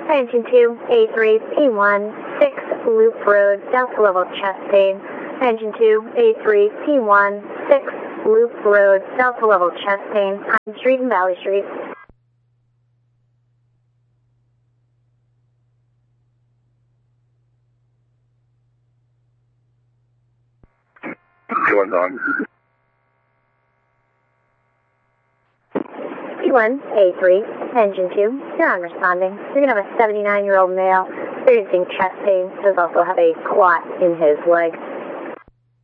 Engine 2, A3, P1, 6, Loop Road, Delta level chest pain. Engine 2, A3, P1, 6, Loop Road, Delta level chest pain, Pine Street and Valley Street. P1's on. P1, A3, Engine 2, you're on responding. You're going to have a 79-year-old male experiencing chest pain. Does also have a clot in his leg.